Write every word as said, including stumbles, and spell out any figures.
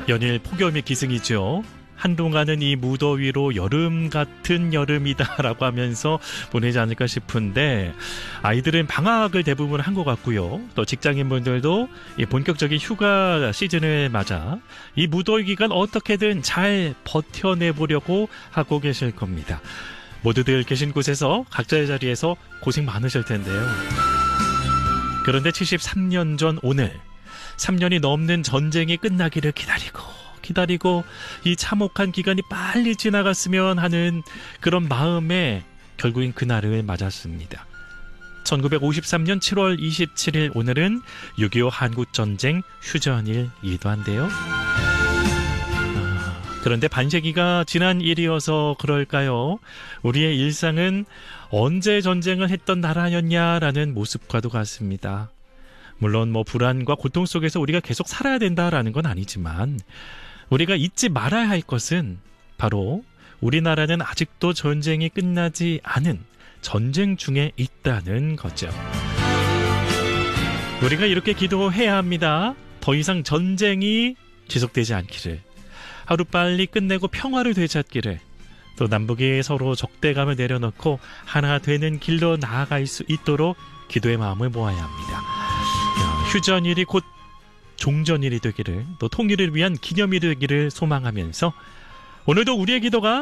연일 폭염이 기승이죠. 한동안은 이 무더위로 여름 같은 여름이다라고 하면서 보내지 않을까 싶은데, 아이들은 방학을 대부분 한 것 같고요. 또 직장인분들도 이 본격적인 휴가 시즌을 맞아 이 무더위 기간 어떻게든 잘 버텨내보려고 하고 계실 겁니다. 모두들 계신 곳에서 각자의 자리에서 고생 많으실 텐데요. 그런데 칠십삼 년 전 오늘, 삼 년이 넘는 전쟁이 끝나기를 기다리고 기다리고 이 참혹한 기간이 빨리 지나갔으면 하는 그런 마음에 결국엔 그날을 맞았습니다. 천구백오십삼 년 칠월 이십칠일, 오늘은 육이오 한국전쟁 휴전일이기도 한데요. 아, 그런데 반세기가 지난 일이어서 그럴까요? 우리의 일상은 언제 전쟁을 했던 나라였냐라는 모습과도 같습니다. 물론 뭐 불안과 고통 속에서 우리가 계속 살아야 된다라는 건 아니지만, 우리가 잊지 말아야 할 것은 바로 우리나라는 아직도 전쟁이 끝나지 않은 전쟁 중에 있다는 거죠. 우리가 이렇게 기도해야 합니다. 더 이상 전쟁이 지속되지 않기를, 하루빨리 끝내고 평화를 되찾기를, 또 남북이 서로 적대감을 내려놓고 하나 되는 길로 나아갈 수 있도록 기도의 마음을 모아야 합니다. 휴전일이 곧 종전일이 되기를, 또 통일을 위한 기념일이 되기를 소망하면서 오늘도 우리의 기도가